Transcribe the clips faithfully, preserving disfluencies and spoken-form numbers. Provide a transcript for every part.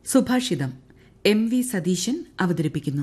സുഭാഷിതം M V Satheesan അവതരിപ്പിക്കുന്നു.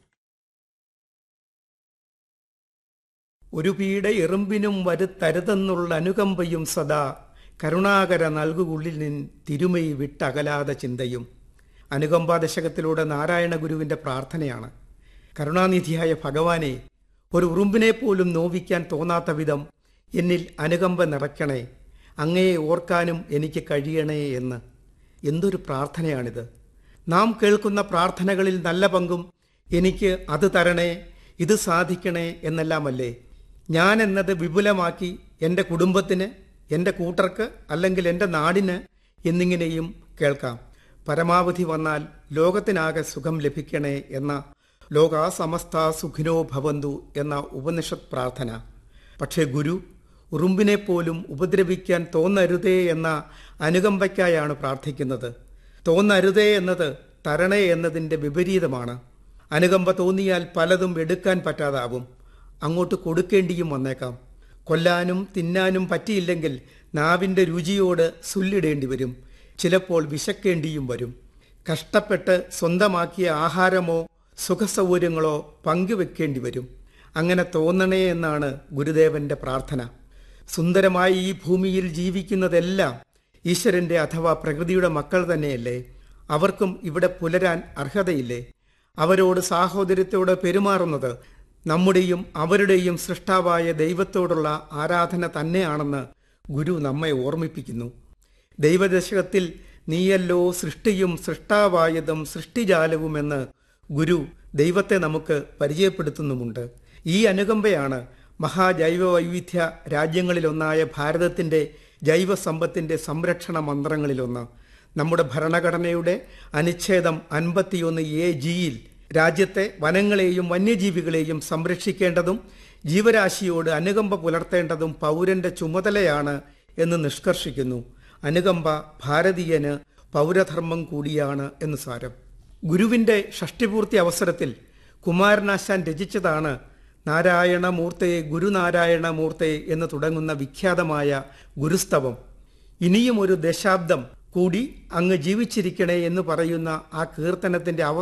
ഒരു പീഡ എറുമ്പിനും വരുത്തരുതെന്നുള്ള അനുകമ്പയും സദാ കരുണാകര നൽകുള്ളിൽ നിൻ തിരുമൈ വിട്ടകലാതെ ചിന്തയും. അനുകമ്പാ ദശകത്തിലൂടെ നാരായണ ഗുരുവിന്റെ പ്രാർത്ഥനയാണ്. കരുണാനിധിയായ ഭഗവാനെ, ഒരു ഉറുമ്പിനെ പോലും നോവിക്കാൻ തോന്നാത്ത വിധം എന്നിൽ അനുകമ്പ നിറയ്ക്കണേ, അങ്ങയെ ഓർക്കാനും എനിക്ക് കഴിയണേ എന്ന്. എന്തൊരു പ്രാർത്ഥനയാണിത്! നാം കേൾക്കുന്ന പ്രാർത്ഥനകളിൽ നല്ല പങ്കും എനിക്ക് അത് തരണേ, ഇത് സാധിക്കണേ എന്നെല്ലാമല്ലേ. ഞാൻ എന്നത് വിപുലമാക്കി എൻ്റെ കുടുംബത്തിന്, എൻ്റെ കൂട്ടർക്ക്, അല്ലെങ്കിൽ എൻ്റെ നാടിന് എന്നിങ്ങനെയും കേൾക്കാം. പരമാവധി വന്നാൽ ലോകത്തിനാകെ സുഖം ലഭിക്കണേ എന്ന ലോകാ സമസ്ത സുഖിനോ ഭവന്തു എന്ന ഉപനിഷത്ത് പ്രാർത്ഥന. പക്ഷേ ഗുരു ഉറുമ്പിനെ പോലും ഉപദ്രവിക്കാൻ തോന്നരുതേ എന്ന അനുകമ്പയ്ക്കായാണ് പ്രാർത്ഥിക്കുന്നത്. തോന്നരുതേ എന്നത് തരണേ എന്നതിൻ്റെ വിപരീതമാണ്. അനുകമ്പ തോന്നിയാൽ പലതും എടുക്കാൻ പറ്റാതാവും, അങ്ങോട്ട് കൊടുക്കേണ്ടിയും വന്നേക്കാം. കൊല്ലാനും തിന്നാനും പറ്റിയില്ലെങ്കിൽ നാവിൻ്റെ രുചിയോട് സുല്ലിടേണ്ടി വരും, ചിലപ്പോൾ വിശക്കേണ്ടിയും വരും. കഷ്ടപ്പെട്ട് സ്വന്തമാക്കിയ ആഹാരമോ സുഖസൗകര്യങ്ങളോ പങ്കുവെക്കേണ്ടി വരും. അങ്ങനെ തോന്നണേ എന്നാണ് ഗുരുദേവന്റെ പ്രാർത്ഥന. സുന്ദരമായി ഈ ഭൂമിയിൽ ജീവിക്കുന്നതെല്ലാം ഈശ്വരന്റെ അഥവാ പ്രകൃതിയുടെ മക്കൾ തന്നെയല്ലേ? അവർക്കും ഇവിടെ പുലരാൻ അർഹതയില്ലേ? അവരോട് സാഹോദര്യത്തോടെ പെരുമാറുന്നത് നമ്മുടെയും അവരുടെയും സൃഷ്ടാവായ ദൈവത്തോടുള്ള ആരാധന തന്നെയാണെന്ന് ഗുരു നമ്മെ ഓർമ്മിപ്പിക്കുന്നു. ദൈവദശകത്തിൽ നീയല്ലോ സൃഷ്ടിയും സൃഷ്ടാവായതും സൃഷ്ടിജാലവുമെന്ന് ഗുരു ദൈവത്തെ നമുക്ക് പരിചയപ്പെടുത്തുന്നുമുണ്ട്. ഈ അനുകമ്പയാണ് മഹാജൈവ വൈവിധ്യ രാജ്യങ്ങളിലൊന്നായ ഭാരതത്തിൻ്റെ ജൈവസമ്പത്തിൻ്റെ സംരക്ഷണ മന്ത്രങ്ങളിലൊന്ന്. നമ്മുടെ ഭരണഘടനയുടെ അനുച്ഛേദം അൻപത്തിയൊന്ന് എ ജിയിൽ രാജ്യത്തെ വനങ്ങളെയും വന്യജീവികളെയും സംരക്ഷിക്കേണ്ടതും ജീവരാശിയോട് അനുകമ്പ പുലർത്തേണ്ടതും പൗരന്റെ ചുമതലയാണ് എന്ന് നിഷ്കർഷിക്കുന്നു. അനുകമ്പ ഭാരതീയന് പൗരധർമ്മം കൂടിയാണ് എന്ന് സാരം. ഗുരുവിൻ്റെ ഷഷ്ടിപൂർത്തി അവസരത്തിൽ കുമാരനാശാൻ രചിച്ചതാണ് നാരായണമൂർത്തേ ഗുരുനാരായണമൂർത്തേ എന്ന് തുടങ്ങുന്ന വിഖ്യാതമായ ഗുരുസ്തവം. ഇനിയും ഒരു ദശാബ്ദം കൂടി അങ്ങ് ജീവിച്ചിരിക്കണേ എന്ന് പറയുന്ന ആ കീർത്തനത്തിൻ്റെ അവ